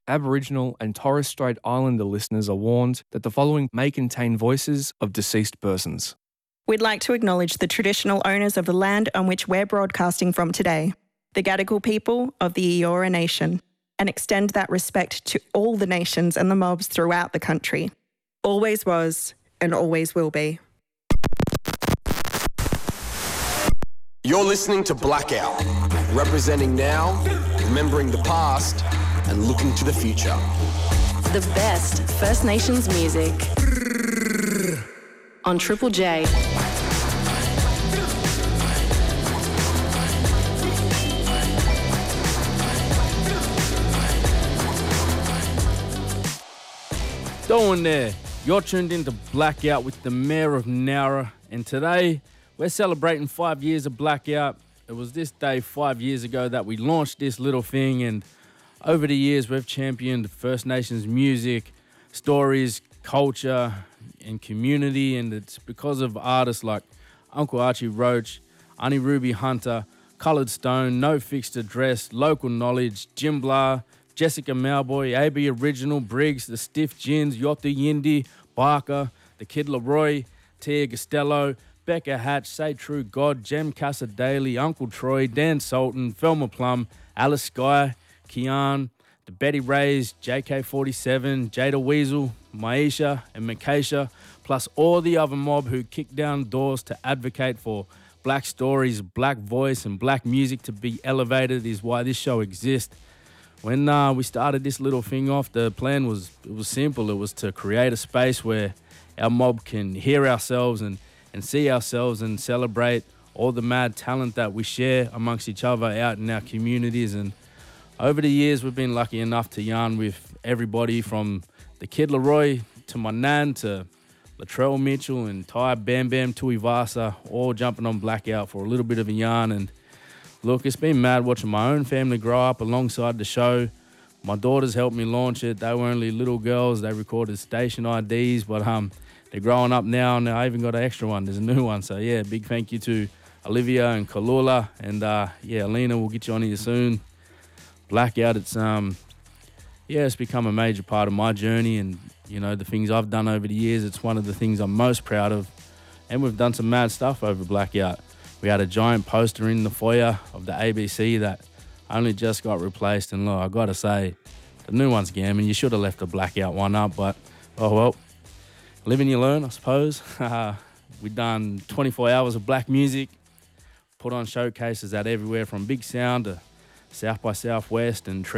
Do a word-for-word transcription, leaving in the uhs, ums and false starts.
Aboriginal and Torres Strait Islander listeners are warned that the following may contain voices of deceased persons. We'd like to acknowledge the traditional owners of the land on which we're broadcasting from today, the Gadigal people of the Eora Nation, and extend that respect to all the nations and the mobs throughout the country. Always was and always will be. You're listening to Blackout, representing now, remembering the past, and looking to the future. The best First Nations music on Triple J. Doing there, you're tuned into Blackout with the Mayor of Nowra, and today we're celebrating five years of Blackout. It was this day five years ago that we launched this little thing, and over the years we've championed First Nations music, stories, culture, and community, and it's because of artists like Uncle Archie Roach, Auntie Ruby Hunter, Coloured Stone, No Fixed Address, Local Knowledge, Jim Blah, Jessica Malboy, A B Original, Briggs, The Stiff Gins, Yotta Yindi, Barker, The Kid Leroy, Tia Costello, Becca Hatch, Say True God, Jem Casa Daly, Uncle Troy, Dan Sultan, Thelma Plum, Alice Skye, Kian, The Betty Rays, J K forty-seven, Jada Weasel, Maisha and Makesha, plus all the other mob who kicked down doors to advocate for black stories, black voice and black music to be elevated is why this show exists. When uh, we started this little thing off, the plan was it was simple. It was to create a space where our mob can hear ourselves and, and see ourselves and celebrate all the mad talent that we share amongst each other out in our communities. And over the years, we've been lucky enough to yarn with everybody from the Kid Leroy to my nan to Latrell Mitchell and Ty Bam Bam Tuivasa, all jumping on Blackout for a little bit of a yarn. And look, it's been mad watching my own family grow up alongside the show. My daughters helped me launch it. They were only little girls. They recorded station I Ds, but um, they're growing up now, and I even got an extra one. There's a new one. So, yeah, big thank you to Olivia and Kalula. And, uh, yeah, Alina, we'll get you on here soon. Blackout, it's, um, yeah, it's become a major part of my journey and, you know, the things I've done over the years. It's one of the things I'm most proud of. And we've done some mad stuff over Blackout. We had a giant poster in the foyer of the A B C that only just got replaced. And look, I got to say, the new one's gammon. You should have left the Blackout one up, but, oh well. Live and you learn, I suppose. We've done twenty-four hours of black music, put on showcases at everywhere from Big Sound to South by Southwest and